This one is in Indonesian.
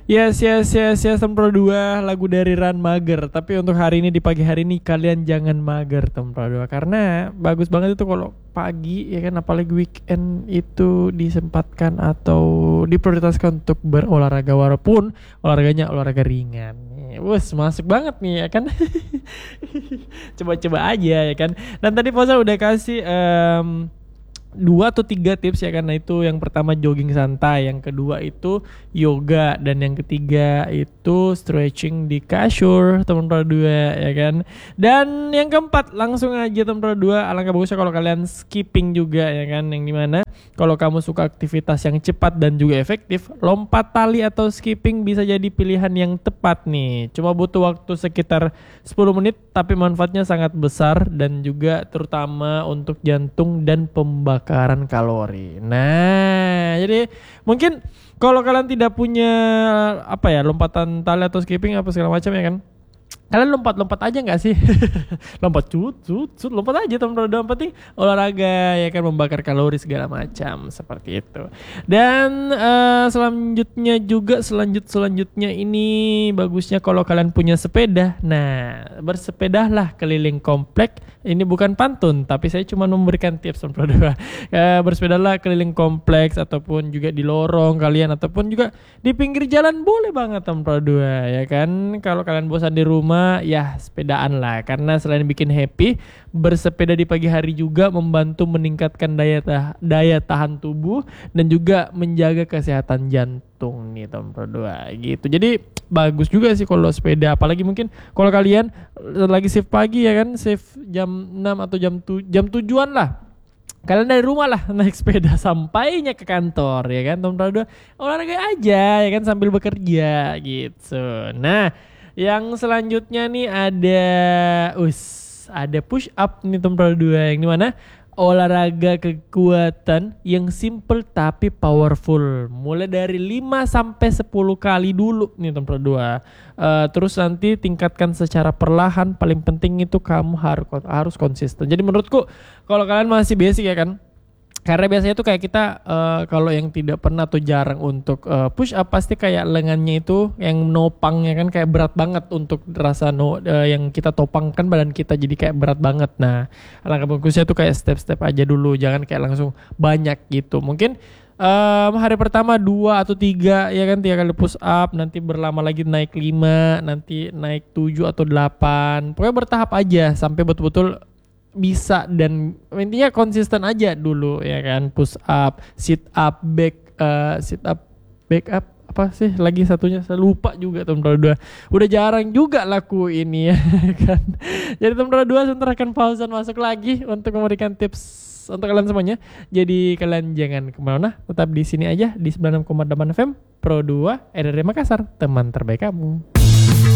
Yes, Tem Pro 2 lagu dari Ran Mager. Tapi untuk hari ini, di pagi hari ini, kalian jangan mager Tem Pro 2, karena bagus banget itu kalau pagi ya kan, apalagi weekend itu disempatkan atau diprioritaskan untuk berolahraga, walaupun olahraganya olahraga ringan. Wus, masuk banget nih ya kan. Coba-coba aja ya kan. Dan tadi Fauzan udah kasih 2 atau 3 tips ya, karena itu yang pertama jogging santai, yang kedua itu yoga, dan yang ketiga itu stretching di kasur teman Pro 2 ya kan. Dan yang keempat langsung aja teman Pro 2, alangkah bagusnya kalau kalian skipping juga ya kan, yang dimana kalau kamu suka aktivitas yang cepat dan juga efektif, lompat tali atau skipping bisa jadi pilihan yang tepat nih. Cuma butuh waktu sekitar 10 menit tapi manfaatnya sangat besar, dan juga terutama untuk jantung dan pembakaran kalori. Nah, jadi mungkin kalau kalian tidak punya lompatan tali atau skipping apa segala macam ya kan, kalian lompat aja nggak sih? Lompat cut, lompat aja teman-teman. Yang penting olahraga ya kan, membakar kalori segala macam seperti itu. Dan selanjutnya ini bagusnya kalau kalian punya sepeda. Nah, bersepedahlah keliling komplek. Ini bukan pantun, tapi saya cuma memberikan tips teman-teman. Bersepedalah keliling kompleks ataupun juga di lorong kalian, ataupun juga di pinggir jalan, boleh banget teman-teman ya kan. Kalau kalian bosan di rumah, ya sepedaan lah, karena selain bikin happy, bersepeda di pagi hari juga membantu meningkatkan daya tahan tubuh dan juga menjaga kesehatan jantung nih teman-teman gitu. Jadi bagus juga sih kalau sepeda, apalagi mungkin kalau kalian lagi shift pagi ya kan, shift jam 6 atau jam 7-an lah, kalian dari rumah lah naik sepeda sampainya ke kantor ya kan teman-teman, olahraga aja ya kan sambil bekerja gitu. Nah, yang selanjutnya nih ada push up nih teman-teman 2, yang dimana olahraga kekuatan yang simple tapi powerful, mulai dari 5-10 kali dulu nih teman-teman 2. Terus nanti tingkatkan secara perlahan, paling penting itu kamu harus konsisten. Jadi menurutku kalau kalian masih basic ya kan, karena biasanya tuh kayak kita kalau yang tidak pernah atau jarang untuk push up, pasti kayak lengannya itu yang nopang ya kan, kayak berat banget untuk rasa yang kita topangkan badan kita, jadi kayak berat banget. Nah, alangkah bagusnya tuh kayak step-step aja dulu, jangan kayak langsung banyak gitu. Mungkin hari pertama 2 atau 3 ya kan, 3 kali push up, nanti berlama lagi naik 5, nanti naik 7 atau 8. Pokoknya bertahap aja sampai betul-betul bisa, dan intinya konsisten aja dulu ya kan. Push up, sit up, back up, apa sih lagi satunya saya lupa juga teman-teman 2. Udah jarang juga laku ini ya kan. Jadi teman-teman 2, sebentar akan Fauzan masuk lagi untuk memberikan tips untuk kalian semuanya. Jadi kalian jangan kemana-mana, tetap di sini aja di 96,8 FM Pro 2 RRI Makassar, teman terbaik kamu.